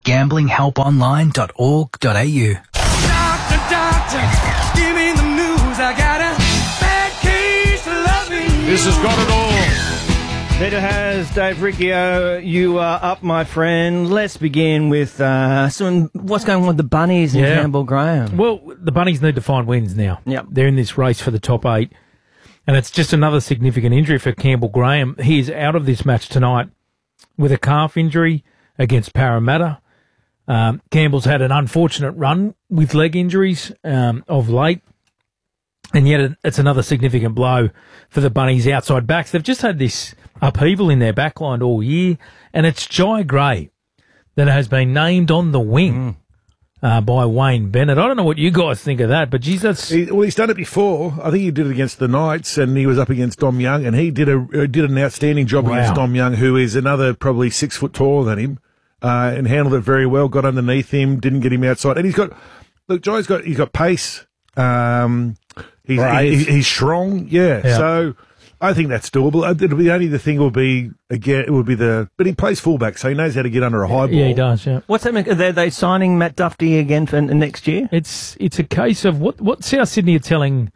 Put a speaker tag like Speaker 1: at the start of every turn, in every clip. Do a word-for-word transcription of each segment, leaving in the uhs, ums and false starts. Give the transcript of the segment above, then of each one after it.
Speaker 1: gambling help online dot org dot a u.
Speaker 2: Doctor, doctor, give me the news. I got a bad case of loving you.
Speaker 3: This has got it all.
Speaker 4: Peter has, Dave Riccio, you are up, my friend. Let's begin with uh, some what's going on with the Bunnies and
Speaker 5: Yeah.
Speaker 4: Campbell Graham.
Speaker 5: Well, the Bunnies need to find wins now.
Speaker 4: Yep.
Speaker 5: They're in this race for the top eight, and it's just another significant injury for Campbell Graham. He is out of this match tonight with a calf injury against Parramatta. Um, Campbell's had an unfortunate run with leg injuries um, of late, and yet it, it's another significant blow for the Bunnies' outside backs. They've just had this upheaval in their backline all year, and it's Jai Gray that has been named on the wing mm. uh, by Wayne Bennett. I don't know what you guys think of that, but geez, that's...
Speaker 3: He, well, he's done it before. I think he did it against the Knights, and he was up against Dom Young, and he did a uh, did an outstanding job
Speaker 5: Wow.
Speaker 3: against Dom Young, who is another probably six foot taller than him, uh, and handled it very well. Got underneath him, didn't get him outside, and he's got look. Jai's got he's got pace. Um, he's
Speaker 4: Right.
Speaker 3: he, he's strong. Yeah,
Speaker 5: Yeah.
Speaker 3: so. I think that's doable. It'll be only the thing will be again. It will be the but he plays fullback, so he knows how to get under a high ball.
Speaker 5: Yeah, he does, yeah.
Speaker 4: What's that mean? Are they, are they signing Matt Duffy again for n- next year?
Speaker 5: It's it's a case of what, what South Sydney are telling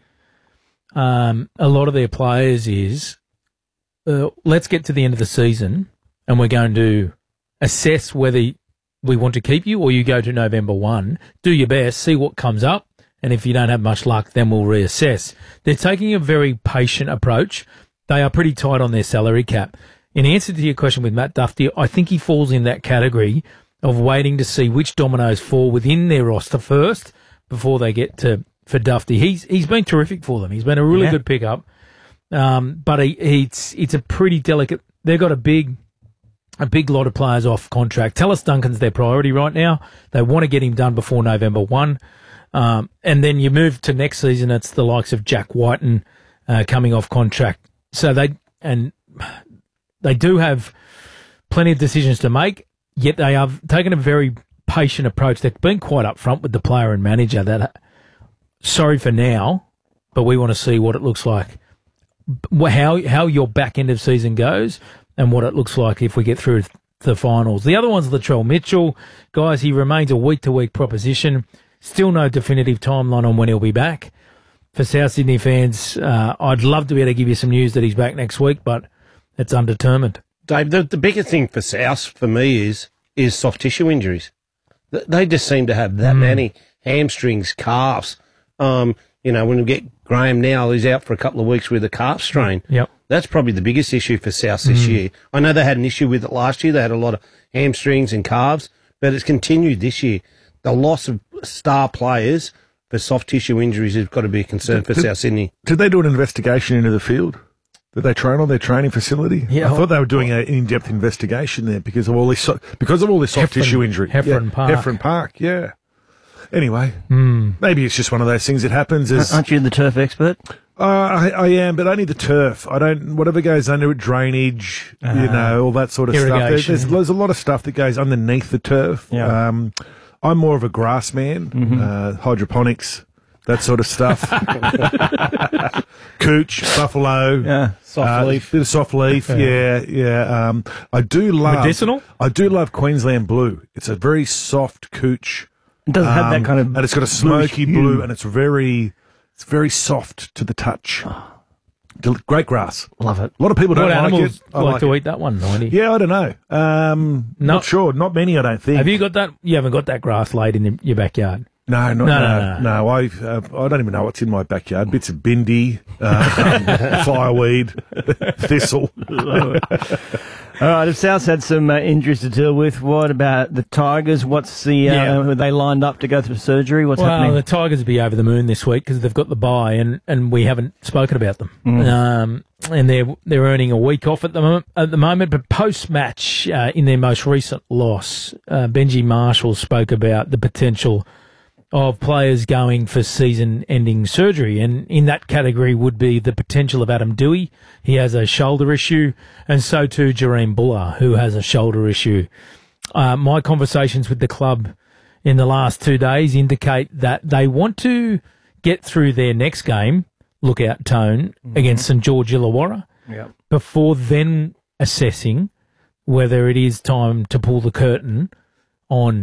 Speaker 5: um, a lot of their players is, uh, let's get to the end of the season and we're going to assess whether we want to keep you or you go to November first. Do your best, see what comes up, and if you don't have much luck, then we'll reassess. They're taking a very patient approach. They are pretty tight on their salary cap. In answer to your question with Matt Duffy, I think he falls in that category of waiting to see which dominoes fall within their roster first before they get to for Duffy. He's he's been terrific for them. He's been a really
Speaker 4: Yeah.
Speaker 5: good pickup. Um, but he, he, it's it's a pretty delicate. They've got a big a big lot of players off contract. Tallis Duncan's their priority right now. They want to get him done before November first. Um, and then you move to next season. It's the likes of Jack Whiten uh, coming off contract. So they and they do have plenty of decisions to make. Yet they have taken a very patient approach. They've been quite upfront with the player and manager that sorry for now, but we want to see what it looks like, how how your back end of season goes, and what it looks like if we get through to the finals. The other one's Latrell Mitchell, guys. He remains a week to week proposition. Still no definitive timeline on when he'll be back. For South Sydney fans, uh, I'd love to be able to give you some news that he's back next week, but it's undetermined.
Speaker 6: Dave, the, the biggest thing for South, for me, is is soft tissue injuries. Th- They just seem to have that
Speaker 5: Mm.
Speaker 6: many hamstrings, calves. Um, you know, when we get Graham now, he's out for a couple of weeks with a calf strain.
Speaker 5: Yep.
Speaker 6: That's probably the biggest issue for South this year. I know they had an issue with it last year. They had a lot of hamstrings and calves, but it's continued this year. The loss of star players for soft tissue injuries has got to be a concern for
Speaker 3: Did-
Speaker 6: South Sydney.
Speaker 3: Did they do an investigation into the field? Did they train on their training facility?
Speaker 4: Yeah.
Speaker 3: I thought they were doing an in-depth investigation there because of all this so, because of all this soft
Speaker 5: Heffron-
Speaker 3: tissue injury.
Speaker 5: Heffron
Speaker 3: yeah,
Speaker 5: Park.
Speaker 3: Heffron Park, yeah. Anyway,
Speaker 5: Mm.
Speaker 3: maybe it's just one of those things that happens. As,
Speaker 4: Aren't you the turf expert?
Speaker 3: uh, I, I am, but only the turf. I don't. Whatever goes under it, drainage, you know, all that sort of stuff. There,
Speaker 5: Irrigation.
Speaker 3: there's, there's a lot of stuff that goes underneath the turf.
Speaker 4: Yeah.
Speaker 3: Um, I'm more of a grass man, uh, hydroponics, that sort of stuff. Cooch, buffalo.
Speaker 4: Yeah.
Speaker 6: Soft
Speaker 3: Uh,
Speaker 6: leaf.
Speaker 3: bit of soft leaf, yeah, yeah. Um, I do love
Speaker 5: Medicinal?
Speaker 3: I do love Queensland blue. It's a very soft cooch.
Speaker 4: It doesn't have that
Speaker 3: um,
Speaker 4: kind of
Speaker 3: and it's got a smoky blue, and it's very, it's very soft to the touch. Del- Great grass.
Speaker 4: Love it.
Speaker 3: A lot of people don't
Speaker 5: What
Speaker 3: like
Speaker 5: animals
Speaker 3: it. I
Speaker 5: like,
Speaker 3: like
Speaker 5: to
Speaker 3: it.
Speaker 5: eat that one, Ninety?
Speaker 3: Yeah, I don't know. Um,
Speaker 5: No.
Speaker 3: Not sure. Not many, I don't think.
Speaker 5: Have you got that? You haven't got that grass laid in your backyard.
Speaker 3: No, not,
Speaker 5: No,
Speaker 3: no,
Speaker 5: no,
Speaker 3: no.
Speaker 5: no.
Speaker 3: no I uh, I don't even know what's in my backyard. Bits of bindi, uh, fireweed, thistle.
Speaker 4: All right, if South's had some uh, injuries to deal with, what about the Tigers? What's the, uh,
Speaker 5: Yeah.
Speaker 4: are they lined up to go through surgery? What's
Speaker 5: well,
Speaker 4: happening?
Speaker 5: the Tigers will be over the moon this week because they've got the bye, and, and we haven't spoken about them. Um, and they're they're earning a week off at the moment. At the moment, but post match uh, in their most recent loss, uh, Benji Marshall spoke about the potential of players going for season-ending surgery, and in that category would be the potential of Adam Dewey. He has a shoulder issue, and so too Jareem Buller, who has a shoulder issue. Uh, my conversations with the club in the last two days indicate that they want to get through their next game, look out Tone, mm-hmm. against St George Illawarra,
Speaker 4: Yep.
Speaker 5: before then assessing whether it is time to pull the curtain on